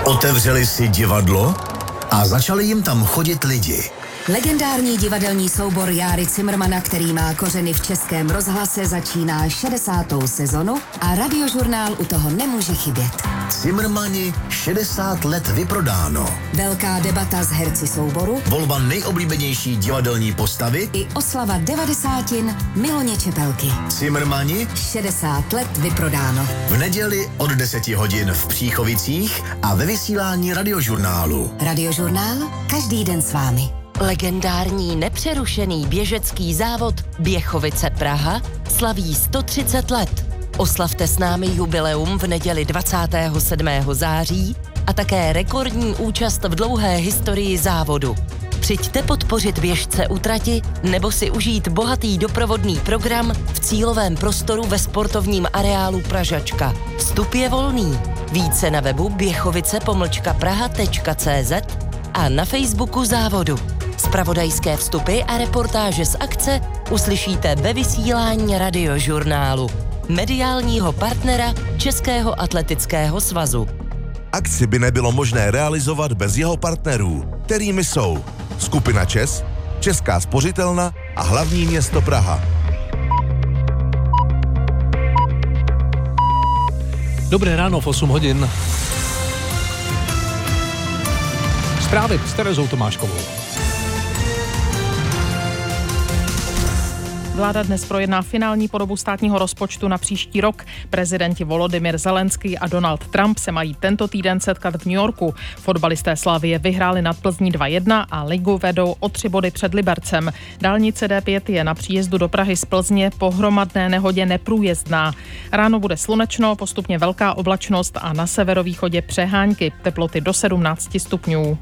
Otevřeli si divadlo a začali jim tam chodit lidi. Legendární divadelní soubor Járy Cimrmana, který má kořeny v Českém rozhlase, začíná 60. sezonu a Radiožurnál u toho nemůže chybět. Cimrmani 60 let vyprodáno. Velká debata s herci souboru, Volba nejoblíbenější divadelní postavy i oslava 90. Miloně Čepelky. Cimrmani 60 let vyprodáno. v neděli od 10 hodin v Příchovicích a ve vysílání Radiožurnálu. Radiožurnál každý den s vámi. Legendární nepřerušený běžecký závod Běchovice Praha slaví 130 let. Oslavte s námi jubileum v neděli 27. září a také rekordní účast v dlouhé historii závodu. Přijďte podpořit běžce u trati nebo si užít bohatý doprovodný program v cílovém prostoru ve sportovním areálu Pražačka. Vstup je volný. Více na webu běchovice-praha.cz a na Facebooku závodu. Zpravodajské vstupy a reportáže z akce uslyšíte ve vysílání Radiožurnálu, mediálního partnera Českého atletického svazu. Akci by nebylo možné realizovat bez jeho partnerů, kterými jsou Skupina ČES, Česká spořitelna a hlavní město Praha. Dobré ráno v 8 hodin. Zprávy s Terezou Tomáškovou. Vláda dnes projedná finální podobu státního rozpočtu na příští rok. Prezidenti Volodymyr Zelenský a Donald Trump se mají tento týden setkat v New Yorku. Fotbalisté Slavie vyhráli nad Plzní 2-1 a ligu vedou o 3 body před Libercem. Dálnice D5 je na příjezdu do Prahy z Plzně po hromadné nehodě neprůjezdná. Ráno bude slunečno, postupně velká oblačnost a na severovýchodě přehánky. Teploty do 17 stupňů.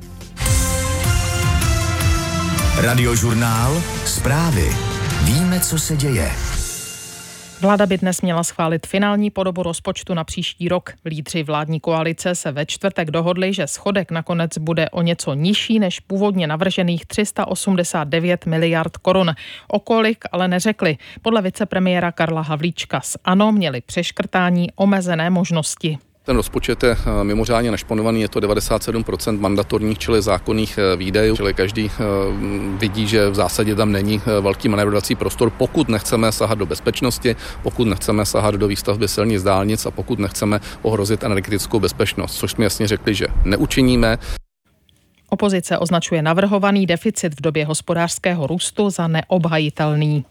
Radiožurnál, zprávy. Víme, co se děje. Vláda by dnes měla schválit finální podobu rozpočtu na příští rok. Lídři vládní koalice se ve čtvrtek dohodli, že schodek nakonec bude o něco nižší než původně navržených 389 miliard korun. O kolik ale neřekli. Podle vicepremiéra Karla Havlíčka z ANO měli přeškrtání omezené možnosti. Ten rozpočet je mimořádně našponovaný, je to 97% mandatorních, čili zákonných výdajů, čili každý vidí, že v zásadě tam není velký manévrovací prostor, pokud nechceme sahat do bezpečnosti, pokud nechceme sahat do výstavby silnic, dálnic a pokud nechceme ohrozit energetickou bezpečnost, což jsme jasně řekli, že neučiníme. Opozice označuje navrhovaný deficit v době hospodářského růstu za neobhajitelný.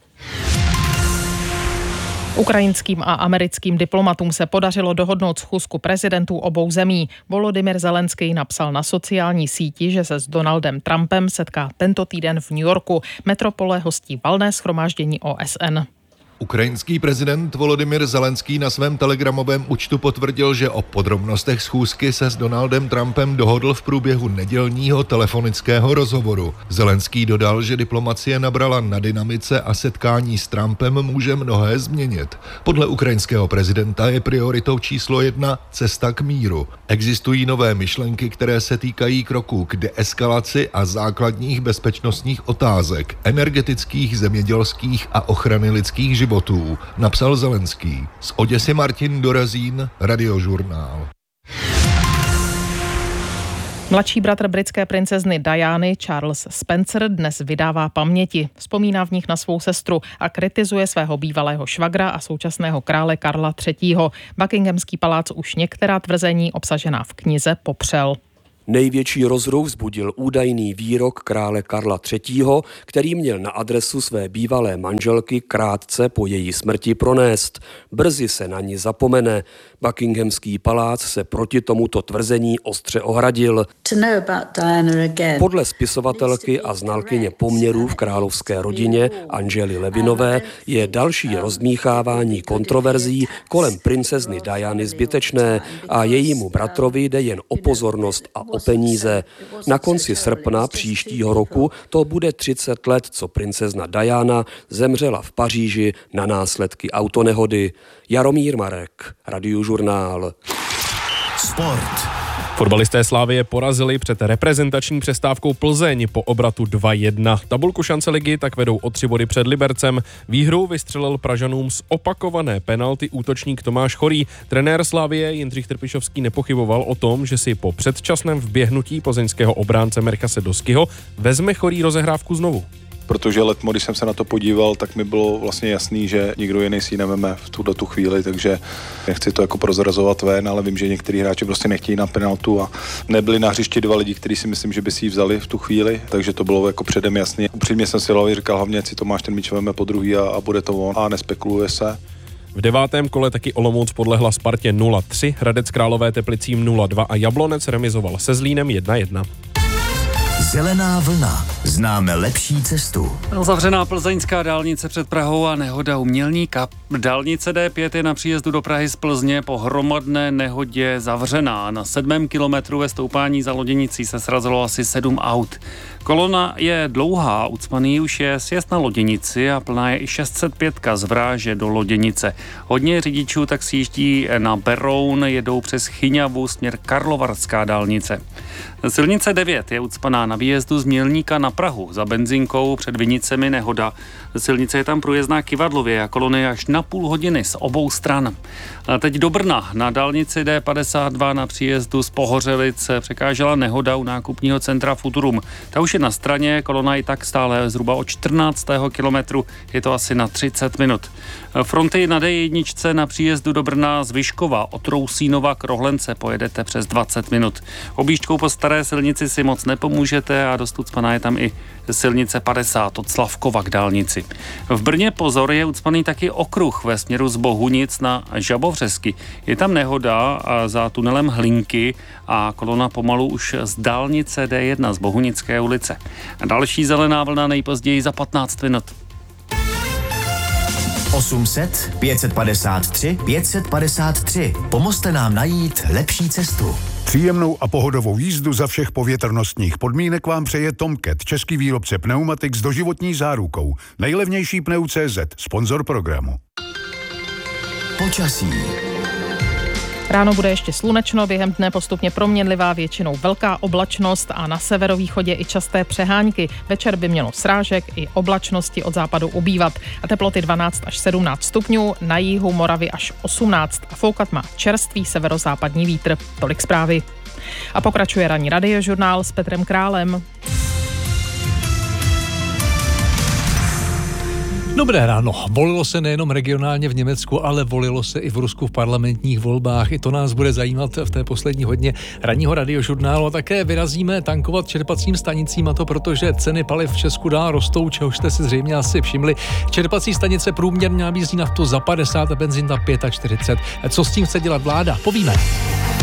Ukrajinským a americkým diplomatům se podařilo dohodnout schůzku prezidentů obou zemí. Volodymyr Zelenský napsal na sociální síti, že se s Donaldem Trumpem setká tento týden v New Yorku. Metropole hostí valné shromáždění OSN. Ukrajinský prezident Volodymyr Zelenský na svém telegramovém účtu potvrdil, že o podrobnostech schůzky se s Donaldem Trumpem dohodl v průběhu nedělního telefonického rozhovoru. Zelenský dodal, že diplomacie nabrala na dynamice a setkání s Trumpem může mnohé změnit. Podle ukrajinského prezidenta je prioritou číslo 1 cesta k míru. Existují nové myšlenky, které se týkají kroků k deeskalaci a základních bezpečnostních otázek, energetických, zemědělských a ochrany lidských životů, napsal Zelenský. Z Oděsy Martin Dorazín, Radiožurnál. Mladší bratr britské princezny Diany, Charles Spencer, dnes vydává paměti. Vzpomíná v nich na svou sestru a kritizuje svého bývalého švagra a současného krále Karla III. Buckinghamský palác už některá tvrzení obsažená v knize popřel. Největší rozruch vzbudil údajný výrok krále Karla III., který měl na adresu své bývalé manželky krátce po její smrti pronést. Brzy se na ní zapomene. Buckinghamský palác se proti tomuto tvrzení ostře ohradil. Podle spisovatelky a znalkyně poměrů v královské rodině Angely Levinové je další rozdmíchávání kontroverzí kolem princezny Diany zbytečné a jejímu bratrovi jde jen o pozornost a o peníze. Na konci srpna příštího roku to bude 30 let, co princezna Diana zemřela v Paříži na následky autonehody. Jaromír Marek, Radiožurnál. Sport. Fotbalisté Slavie porazili před reprezentační přestávkou Plzeň po obratu 2-1. Tabulku šance ligy tak vedou o 3 body před Libercem. Výhru vystřelil Pražanům z opakované penalty útočník Tomáš Chorý. Trenér Slavie Jindřich Trpišovský nepochyboval o tom, že si po předčasném vběhnutí plzeňského obránce Merkase Doskyho vezme Chorý rozehrávku znovu. Protože letmo, když jsem se na to podíval, tak mi bylo vlastně jasný, že nikdo jiný si ji neveme v tu chvíli, takže nechci to jako prozrazovat ven, ale vím, že některý hráči prostě nechtějí na penaltu a nebyli na hřišti 2 lidi, kteří si myslím, že by si ji vzali v tu chvíli, takže to bylo jako předem jasný. Upřímně jsem si hlavně říkal, hlavně si Tomáš ten míč veme po druhý a bude to on a nespekuluje se. V 9. kole taky Olomouc podlehla Spartě 0-3, Hradec Králové Teplicím 0-2 a Jablonec remizoval se Zlínem 1-1. Zelená vlna. Známe lepší cestu. Zavřená plzeňská dálnice před Prahou a nehoda u Mělníka. Dálnice D5 je na příjezdu do Prahy z Plzně po hromadné nehodě zavřená. Na 7. kilometru ve stoupání za Loděnicí se srazilo asi 7 aut. Kolona je dlouhá, ucpaný už je sjezd na Loděnici a plná je i 605 z Vráže do Loděnice. Hodně řidičů tak si jíždí na Beroun, jedou přes Chyňavu směr Karlovarská dálnice. Silnice 9 je ucpaná na výjezdu z Mělníka na Prahu. Za benzinkou před Vinicemi nehoda. Silnice je tam průjezdná kyvadlově a kolony až na půl hodiny z obou stran. A teď do Brna. Na dálnici D52 na příjezdu z Pohořelic překážela nehoda u nákupního centra Futurum. Ta už je na straně, kolona i tak stále zhruba od 14. kilometru, je to asi na 30 minut. Fronty na D1 na příjezdu do Brna z Vyškova od Rousínova k Rohlence pojedete přes 20 minut. Objížďkou po staré silnici si moc nepomůžete a dost ucpaná je tam i silnice 50 od Slavkova k dálnici. V Brně pozor, je ucpaný taky okruh ve směru z Bohunic na Žabovřesky. Je tam nehoda za tunelem Hlinky a kolona pomalu už z dálnice D1 z Bohunické ulice. Další zelená vlna nejpozději za 15 minut. 800 553 553. Pomozte nám najít lepší cestu. Příjemnou a pohodovou jízdu za všech povětrnostních podmínek vám přeje Tomcat, český výrobce pneumatik s doživotní zárukou. Nejlevnější pneu.cz, sponzor programu. Počasí. Ráno bude ještě slunečno, během dne postupně proměnlivá, většinou velká oblačnost a na severovýchodě i časté přehánky. Večer by mělo srážek i oblačnosti od západu ubývat a teploty 12 až 17 stupňů, na jihu Moravy až 18 a foukat má čerstvý severozápadní vítr. Tolik zprávy. A pokračuje ranní radiožurnál s Petrem Králem. Dobré ráno. Volilo se nejenom regionálně v Německu, ale volilo se i v Rusku v parlamentních volbách. I to nás bude zajímat v té poslední hodně ranního radiožurnálu. A také vyrazíme tankovat čerpacím stanicím, a to protože ceny paliv v Česku dál rostou, čehož jste si zřejmě asi všimli. Čerpací stanice průměrně nabízí naftu za 50 a benzín za 45. Co s tím chce dělat vláda? Povíme.